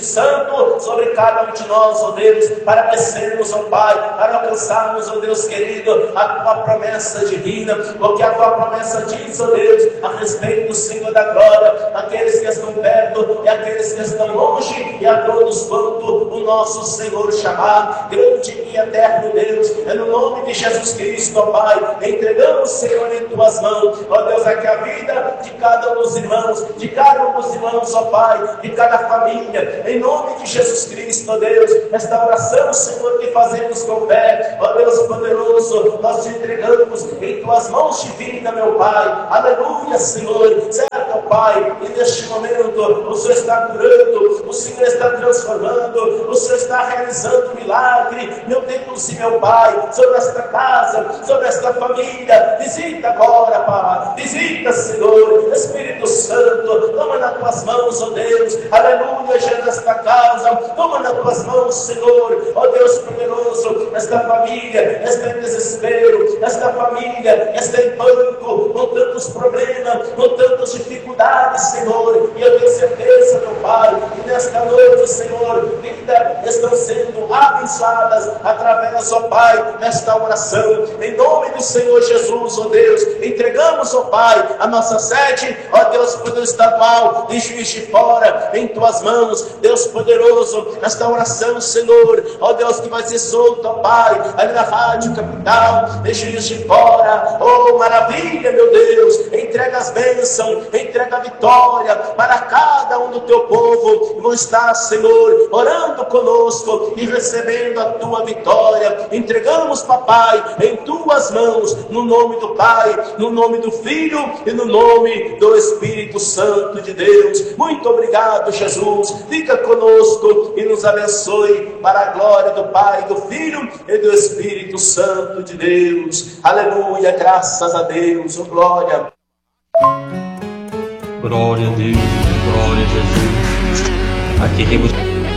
Santo, sobre cada um de nós, ó Deus, para descermos, ó Pai, para alcançarmos, ó Deus querido, a Tua promessa divina, porque a Tua promessa diz, ó Deus, a respeito do Senhor da glória, aqueles que estão perto e aqueles que estão longe, e a todos quanto o nosso Senhor chamar. Grande e eterno Deus, é no nome de Jesus Cristo, ó Pai, entregamos, Senhor, em Tuas mãos, ó Deus, aqui a vida de cada um dos irmãos, ó Pai, de cada família, em nome de Jesus Cristo, ó Deus, esta oração, Senhor, que fazemos com fé, ó Deus poderoso, nós te entregamos em Tuas mãos divinas, meu Pai, aleluia, Senhor, certo, ó Pai, e neste momento, o Senhor está curando, o Senhor está transformando, o Senhor está realizando milagre, meu Deus e meu Pai, sobre esta casa, sobre esta família, visita agora, Pai, visita, Senhor, Espírito Santo, toma nas Tuas mãos, ó Deus, aleluia, já nesta casa, toma nas Tuas mãos, Senhor, ó Deus poderoso, esta família está em desespero, esta família está em pânico, com tantos problemas, com tantas dificuldades, Senhor, e eu tenho certeza, meu Pai, que nesta noite, Senhor, vidas estão sendo abençoadas através, ó Pai, desta oração, em nome do Senhor Jesus, ó Deus, entregamos, ó Pai, a nossa sede, ó Deus, poder estadual de Juiz de Fora, em Tuas mãos, Deus poderoso, esta oração, Senhor, ó Deus, que vai ser solta, ó Pai, ali na Rádio Capital, de Juiz de Fora, oh maravilha, meu Deus, entrega as bênçãos, entrega a vitória para cada um do Teu povo, vão estar, Senhor, orando conosco e recebendo a Tua vitória, entregamos, Papai, em Tuas mãos, no nome do Pai, no nome do Filho e no nome do Espírito Santo de Deus. Muito obrigado, Jesus, fica conosco e nos abençoe para a glória do Pai, do Filho e do Espírito Santo de Deus. Aleluia, graças a Deus, oh glória. Glória a Deus, glória a Jesus. Aqui temos